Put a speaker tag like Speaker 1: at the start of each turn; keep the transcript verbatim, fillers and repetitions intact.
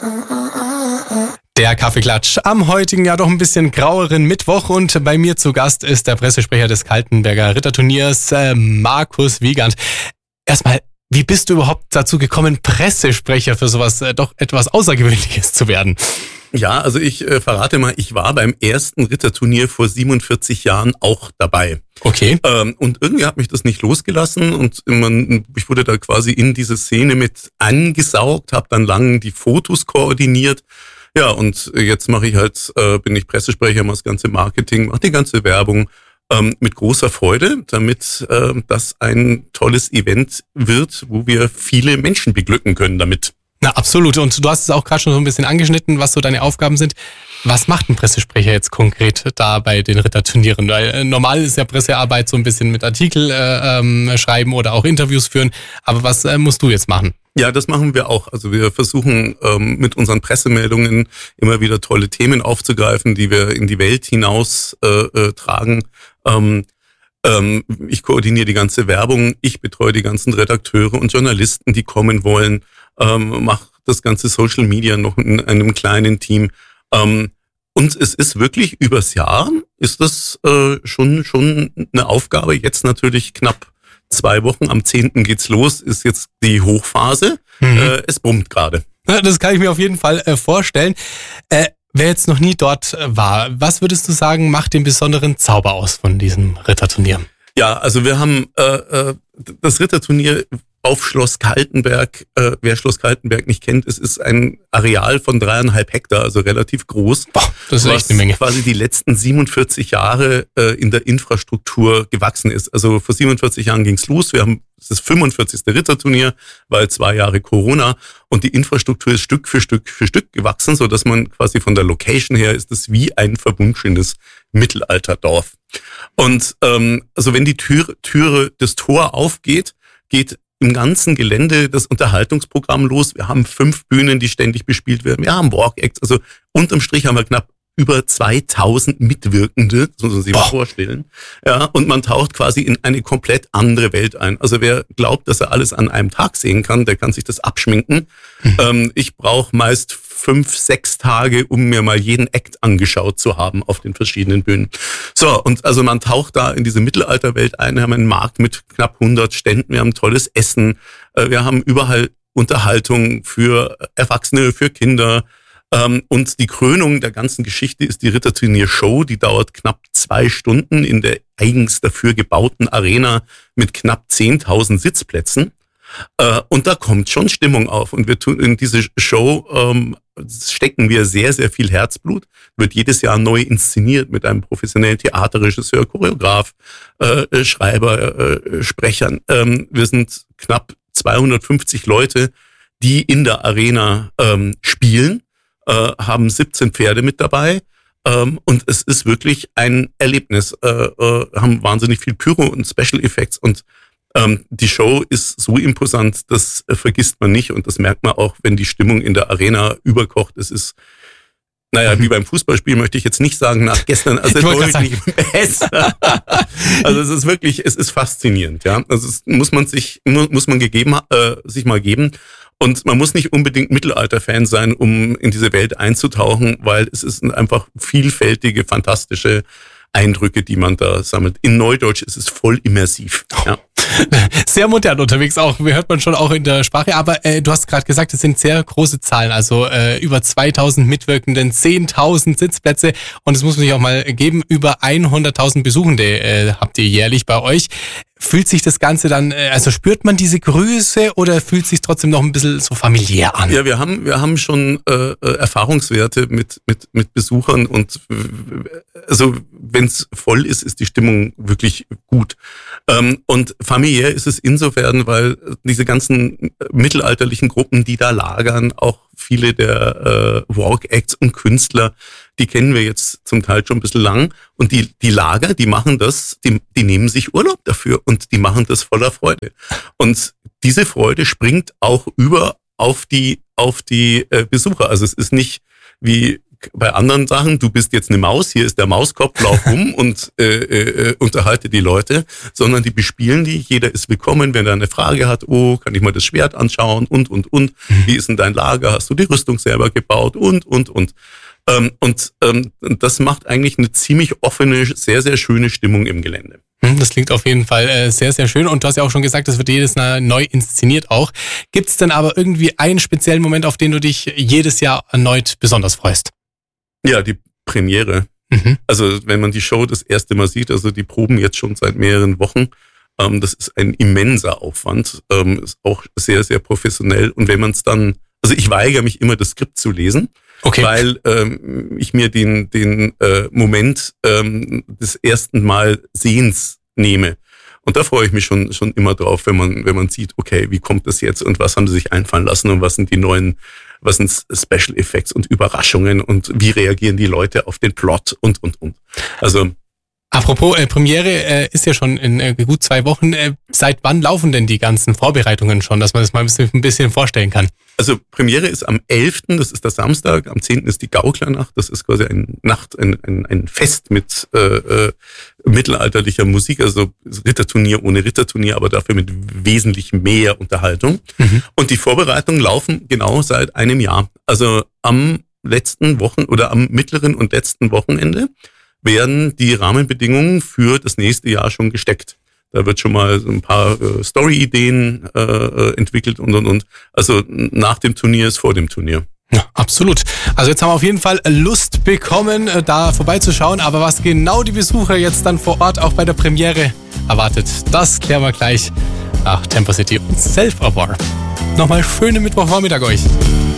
Speaker 1: Der Kaffeeklatsch am heutigen, ja doch ein bisschen graueren Mittwoch, und bei mir zu Gast ist der Pressesprecher des Kaltenberger Ritterturniers, äh, Markus Wiegand. Erstmal, wie bist du überhaupt dazu gekommen, Pressesprecher für sowas äh, doch etwas Außergewöhnliches zu werden?
Speaker 2: Ja, also ich äh, verrate mal, ich war beim ersten Ritterturnier vor siebenundvierzig Jahren auch dabei.
Speaker 1: Okay.
Speaker 2: Ähm, und irgendwie hat mich das nicht losgelassen, und man, ich wurde da quasi in diese Szene mit angesaugt, habe dann lang die Fotos koordiniert. Ja, und jetzt mache ich halt, äh, bin ich Pressesprecher, mache das ganze Marketing, mache die ganze Werbung ähm, mit großer Freude, damit äh, das ein tolles Event wird, wo wir viele Menschen beglücken können damit.
Speaker 1: Na, absolut. Und du hast es auch gerade schon so ein bisschen angeschnitten, was so deine Aufgaben sind. Was macht ein Pressesprecher jetzt konkret da bei den Ritterturnieren? Weil äh, normal ist ja Pressearbeit so ein bisschen mit Artikel äh, ähm, schreiben oder auch Interviews führen. Aber was äh, musst du jetzt machen?
Speaker 2: Ja, das machen wir auch. Also wir versuchen ähm, mit unseren Pressemeldungen immer wieder tolle Themen aufzugreifen, die wir in die Welt hinaus äh, äh, tragen. Ähm, ähm, ich koordiniere die ganze Werbung, ich betreue die ganzen Redakteure und Journalisten, die kommen wollen, ähm, mache das ganze Social Media noch in einem kleinen Team. Ähm, und es ist wirklich übers Jahr, ist das äh, schon schon eine Aufgabe. Jetzt natürlich knapp zwei Wochen, am zehnten geht's los, ist jetzt die Hochphase. Mhm. Äh, es brummt gerade.
Speaker 1: Das kann ich mir auf jeden Fall äh, vorstellen. Äh, wer jetzt noch nie dort war, was würdest du sagen, macht den besonderen Zauber aus von diesem Ritterturnier?
Speaker 2: Ja, also wir haben äh, äh, das Ritterturnier auf Schloss Kaltenberg. Äh, wer Schloss Kaltenberg nicht kennt, es ist ein Areal von dreieinhalb Hektar, also relativ groß.
Speaker 1: Boah, das ist echt eine Menge.
Speaker 2: Was quasi die letzten siebenundvierzig Jahre äh, in der Infrastruktur gewachsen ist. Also vor siebenundvierzig Jahren ging's los. Wir haben das fünfundvierzigste Ritterturnier, weil zwei Jahre Corona, und die Infrastruktur ist Stück für Stück für Stück gewachsen, so dass man quasi von der Location her ist es wie ein verwunschenes Mittelalterdorf. Und ähm, also wenn die Türe, Türe, das Tor aufgeht, geht im ganzen Gelände das Unterhaltungsprogramm los. Wir haben fünf Bühnen, die ständig bespielt werden. Wir haben Walk-Acts. Also unterm Strich haben wir knapp über zweitausend Mitwirkende, das muss man sich mal vorstellen. Ja, und man taucht quasi in eine komplett andere Welt ein. Also wer glaubt, dass er alles an einem Tag sehen kann, der kann sich das abschminken. Mhm. Ähm, ich brauche meist fünf, sechs Tage, um mir mal jeden Act angeschaut zu haben auf den verschiedenen Bühnen. So, und also man taucht da in diese Mittelalterwelt ein. Wir haben einen Markt mit knapp hundert Ständen, wir haben tolles Essen, wir haben überall Unterhaltung für Erwachsene, für Kinder. Und die Krönung der ganzen Geschichte ist die Ritterturnier-Show. Die dauert knapp zwei Stunden in der eigens dafür gebauten Arena mit knapp zehntausend Sitzplätzen. Und da kommt schon Stimmung auf. Und wir tun in diese Show ähm, stecken wir sehr, sehr viel Herzblut. Wird jedes Jahr neu inszeniert mit einem professionellen Theaterregisseur, Choreograf, äh, Schreiber, äh, Sprechern. Ähm, wir sind knapp zweihundertfünfzig Leute, die in der Arena ähm, spielen. Äh, haben siebzehn Pferde mit dabei, ähm, und es ist wirklich ein Erlebnis. Äh, äh, haben wahnsinnig viel Pyro und Special Effects, und ähm, die Show ist so imposant, das äh, vergisst man nicht, und das merkt man auch, wenn die Stimmung in der Arena überkocht. Es ist, naja, mhm. wie beim Fußballspiel möchte ich jetzt nicht sagen, nach gestern, also deutlich besser. Also es ist wirklich, es ist faszinierend, ja. Also es muss man sich, muss man gegeben, äh, sich mal geben. Und man muss nicht unbedingt Mittelalter-Fan sein, um in diese Welt einzutauchen, weil es ist einfach vielfältige, fantastische Eindrücke, die man da sammelt. In Neudeutsch ist es voll immersiv. Ja.
Speaker 1: Sehr modern unterwegs auch, hört man schon auch in der Sprache. Aber äh, du hast gerade gesagt, es sind sehr große Zahlen, also äh, über zweitausend Mitwirkenden, zehntausend Sitzplätze, und es muss man sich auch mal geben, über hunderttausend Besuchende äh, habt ihr jährlich bei euch. Fühlt sich das Ganze dann, also spürt man diese Größe, oder fühlt sich trotzdem noch ein bisschen so familiär an?
Speaker 2: Ja, wir haben wir haben schon äh, Erfahrungswerte mit mit mit Besuchern, und also wenn es voll ist, ist die Stimmung wirklich gut. Ähm, und familiär ist es insofern, weil diese ganzen mittelalterlichen Gruppen, die da lagern, auch viele der äh, Walk-Acts und Künstler, die kennen wir jetzt zum Teil schon ein bisschen lang. Und die die Lager, die machen das, die, die nehmen sich Urlaub dafür, und die machen das voller Freude. Und diese Freude springt auch über auf die auf die äh, Besucher. Also es ist nicht wie bei anderen Sachen, du bist jetzt eine Maus, hier ist der Mauskopf, lauf rum und äh, äh, unterhalte die Leute, sondern die bespielen die, jeder ist willkommen, wenn er eine Frage hat, oh, kann ich mal das Schwert anschauen und, und, und, wie ist denn dein Lager, hast du die Rüstung selber gebaut und, und, und. Ähm, und ähm, das macht eigentlich eine ziemlich offene, sehr, sehr schöne Stimmung im Gelände.
Speaker 1: Das klingt auf jeden Fall äh, sehr, sehr schön. Und du hast ja auch schon gesagt, das wird jedes Jahr neu inszeniert auch. Gibt es denn aber irgendwie einen speziellen Moment, auf den du dich jedes Jahr erneut besonders freust?
Speaker 2: Ja, die Premiere. Mhm. Also wenn man die Show das erste Mal sieht, also die proben jetzt schon seit mehreren Wochen, ähm, das ist ein immenser Aufwand, ähm, ist auch sehr, sehr professionell. Und wenn man es dann, also ich weigere mich immer, das Skript zu lesen. Okay. Weil ähm, ich mir den den äh, Moment ähm, des ersten Mal Sehens nehme. Und da freue ich mich schon schon immer drauf, wenn man wenn man sieht, okay, wie kommt das jetzt und was haben sie sich einfallen lassen und was sind die neuen, was sind Special Effects und Überraschungen und wie reagieren die Leute auf den Plot und und und. Also
Speaker 1: apropos äh, Premiere äh, ist ja schon in äh, gut zwei Wochen. Äh, seit wann laufen denn die ganzen Vorbereitungen schon, dass man das mal ein bisschen, ein bisschen vorstellen kann?
Speaker 2: Also Premiere ist am elften, das ist der Samstag, am zehnten ist die Gauklernacht, das ist quasi eine Nacht, ein, ein, ein Fest mit äh, äh, mittelalterlicher Musik, also Ritterturnier ohne Ritterturnier, aber dafür mit wesentlich mehr Unterhaltung. Mhm. Und die Vorbereitungen laufen genau seit einem Jahr. Also am letzten Wochen oder am mittleren und letzten Wochenende werden die Rahmenbedingungen für das nächste Jahr schon gesteckt. Da wird schon mal so ein paar äh, Story-Ideen äh, entwickelt und, und, und. Also nach dem Turnier ist vor dem Turnier.
Speaker 1: Ja, absolut. Also jetzt haben wir auf jeden Fall Lust bekommen, da vorbeizuschauen. Aber was genau die Besucher jetzt dann vor Ort auch bei der Premiere erwartet, das klären wir gleich nach Temper City und Self-Aware. Nochmal schönen Mittwochvormittag euch.